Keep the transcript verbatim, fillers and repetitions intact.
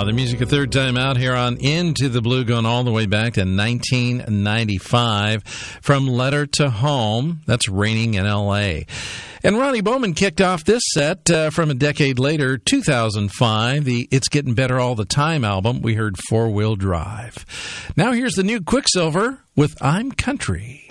the music a third time out here on Into the Blue, going all the way back to nineteen ninety-five. From Letter to Home, that's Raining in L A. And Ronnie Bowman kicked off this set uh, from a decade later, two thousand five, the It's Getting Better All the Time album. We heard Four Wheel Drive. Now here's the new Quicksilver with I'm Country.